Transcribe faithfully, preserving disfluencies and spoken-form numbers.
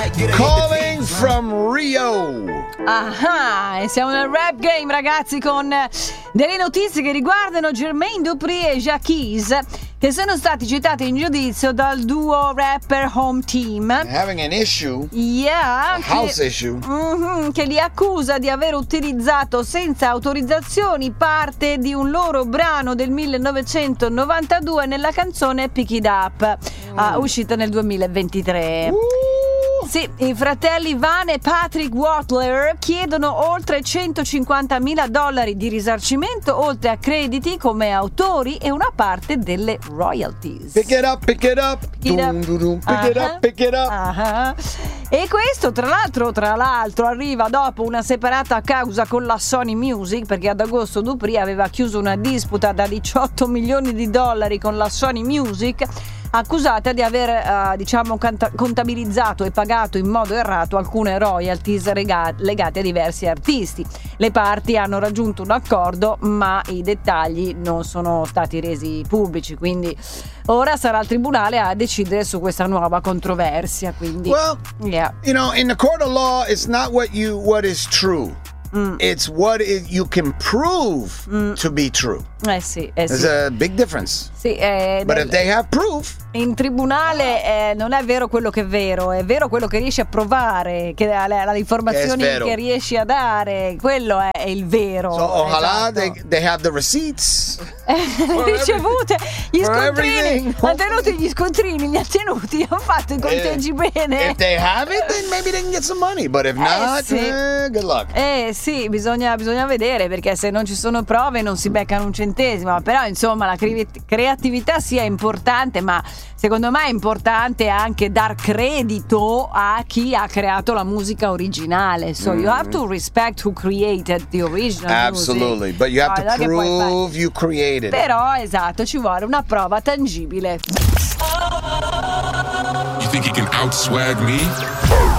Calling from Rio. Ah, e siamo nel rap game, ragazzi, con delle notizie che riguardano Jermaine Dupri e Jacquees, che sono stati citati in giudizio dal duo rapper Home Team. Having an issue. Yeah. A house che, issue. Mm-hmm, che li accusa di aver utilizzato senza autorizzazioni parte di un loro brano del millenovecentonovantadue nella canzone Pick It Up, mm. uh, uscita nel duemilaventitré. Uh. Sì, i fratelli Van e Patrick Watler chiedono oltre centocinquantamila dollari di risarcimento, oltre a crediti come autori e una parte delle royalties. Pick it up, pick it up, pick it up, dum, dum, dum. Pick, uh-huh. it up pick it up. Uh-huh. E questo tra l'altro, tra l'altro arriva dopo una separata causa con la Sony Music, perché ad agosto Dupri aveva chiuso una disputa da diciotto milioni di dollari con la Sony Music, accusata di aver uh, diciamo canta- contabilizzato e pagato in modo errato alcune royalties rega- legate a diversi artisti. Le parti hanno raggiunto un accordo, ma i dettagli non sono stati resi pubblici, quindi ora sarà il tribunale a decidere su questa nuova controversia. Quindi, well, yeah. you know, in the court of law, it's not what you what is true. Mm. It's what it, you can prove mm. to be true. Eh sì, eh There's sì. a big difference. Sì, eh, But nel, if they have proof. In tribunale eh, non è vero quello che è vero, è vero quello che riesci a provare, che le informazioni che riesci a dare, quello è, è il vero. So, ojalá esatto. they, they have the receipts. Le ricevute, gli scontrini, ha tenuti gli scontrini, li ha tenuti, hanno fatto i conteggi eh, bene. If they have it, then maybe they can get some money, but if eh, not, sì. eh, good luck. Eh sì, bisogna, bisogna vedere, perché se non ci sono prove non si beccano un centesimo, però insomma la cre- creatività sia importante, ma secondo me è importante anche dar credito a chi ha creato la musica originale. So mm. you have to respect who created the original Absolutely, music. but you have no, to prove you created it. Però esatto, ci vuole una prova tangibile. You think you can outswag me?